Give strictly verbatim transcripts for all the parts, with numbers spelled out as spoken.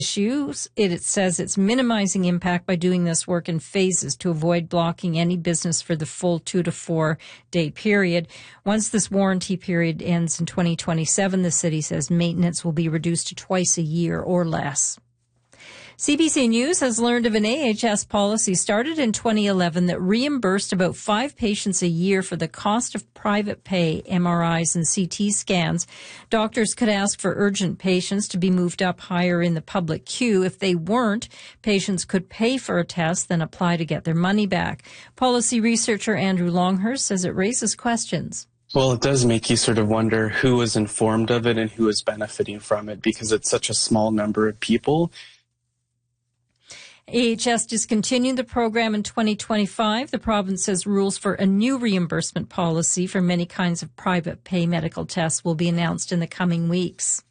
issues. It, it says it's minimizing impact by doing this work in phases to avoid blocking any business for the full two to four day period. Once this warranty period ends in twenty twenty-seven, the city says maintenance will be reduced to twice a year or less. C B C News has learned of an A H S policy started in twenty eleven that reimbursed about five patients a year for the cost of private pay M R Is and C T scans. Doctors could ask for urgent patients to be moved up higher in the public queue. If they weren't, patients could pay for a test, then apply to get their money back. Policy researcher Andrew Longhurst says it raises questions. Well, it does make you sort of wonder who was informed of it and who is benefiting from it, because it's such a small number of people. A H S discontinued the program in twenty twenty-five. The province says rules for a new reimbursement policy for many kinds of private pay medical tests will be announced in the coming weeks.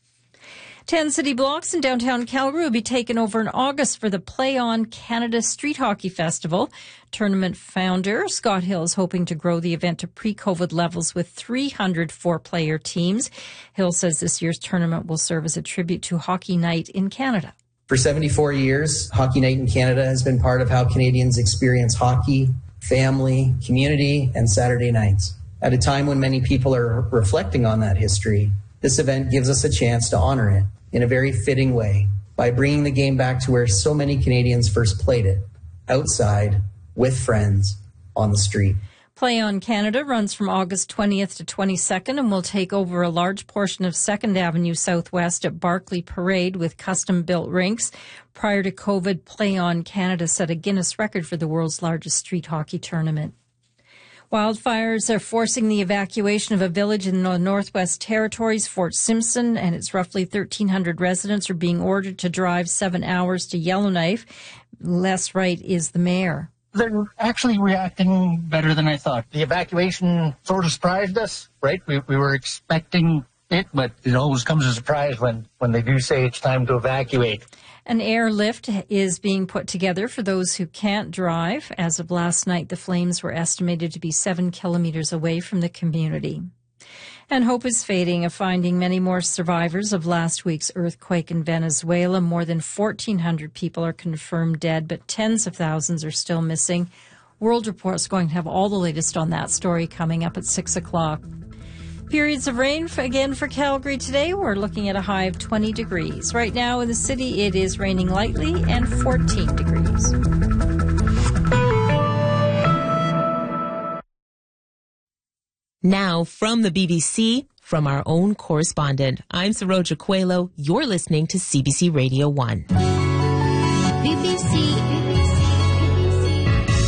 Ten city blocks in downtown Calgary will be taken over in August for the Play On Canada Street Hockey Festival. Tournament founder Scott Hill is hoping to grow the event to pre-COVID levels with three hundred four-player teams. Hill says this year's tournament will serve as a tribute to Hockey Night in Canada. For seventy-four years, Hockey Night in Canada has been part of how Canadians experience hockey, family, community, and Saturday nights. At a time when many people are reflecting on that history, this event gives us a chance to honor it in a very fitting way by bringing the game back to where so many Canadians first played it, outside, with friends, on the street. Play On Canada runs from August twentieth to twenty-second and will take over a large portion of second Avenue Southwest at Barclay Parade with custom-built rinks. Prior to COVID, Play On Canada set a Guinness record for the world's largest street hockey tournament. Wildfires are forcing the evacuation of a village in the Northwest Territories, Fort Simpson, and its roughly thirteen hundred residents are being ordered to drive seven hours to Yellowknife. Les Wright is the mayor. They're actually reacting better than I thought. The evacuation sort of surprised us, right? We, we were expecting it, but it always comes as a surprise when, when they do say it's time to evacuate. An airlift is being put together for those who can't drive. As of last night, the flames were estimated to be seven kilometers away from the community. And hope is fading of finding many more survivors of last week's earthquake in Venezuela. More than fourteen hundred people are confirmed dead, but tens of thousands are still missing. World Report is going to have all the latest on that story coming up at six o'clock. Periods of rain for, again for Calgary today. We're looking at a high of twenty degrees. Right now in the city, it is raining lightly and fourteen degrees. Now, from the B B C, from our own correspondent, I'm Saroja Coelho. You're listening to C B C Radio one. B B C, B B C, B B C.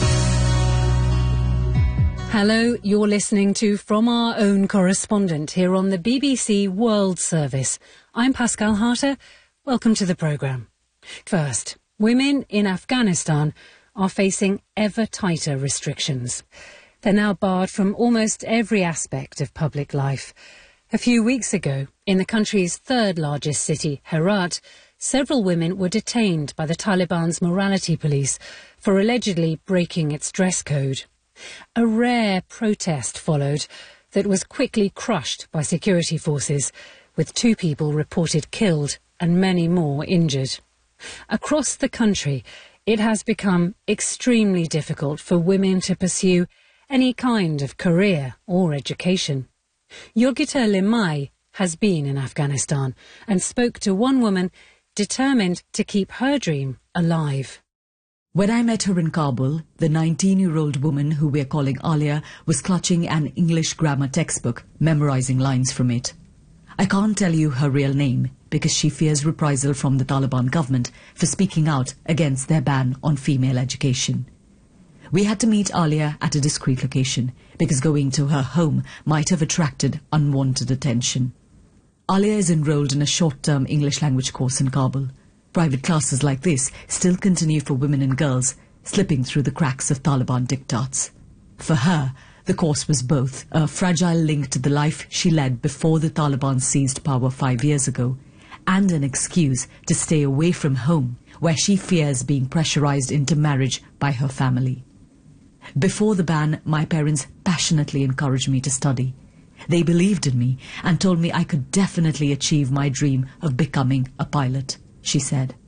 Hello, you're listening to From Our Own Correspondent here on the B B C World Service. I'm Pascal Harter. Welcome to the programme. First, women in Afghanistan are facing ever tighter restrictions. They're now barred from almost every aspect of public life. A few weeks ago, in the country's third largest city, Herat, several women were detained by the Taliban's morality police for allegedly breaking its dress code. A rare protest followed that was quickly crushed by security forces, with two people reported killed and many more injured. Across the country, it has become extremely difficult for women to pursue any kind of career or education. Yogita Limai has been in Afghanistan and spoke to one woman determined to keep her dream alive. When I met her in Kabul, the nineteen-year-old woman who we're calling Alia was clutching an English grammar textbook, memorizing lines from it. I can't tell you her real name because she fears reprisal from the Taliban government for speaking out against their ban on female education. We had to meet Alia at a discreet location because going to her home might have attracted unwanted attention. Alia is enrolled in a short-term English language course in Kabul. Private classes like this still continue for women and girls, slipping through the cracks of Taliban diktats. For her, the course was both a fragile link to the life she led before the Taliban seized power five years ago, and an excuse to stay away from home, where she fears being pressurized into marriage by her family. Before the ban, my parents passionately encouraged me to study. They believed in me and told me I could definitely achieve my dream of becoming a pilot, she said.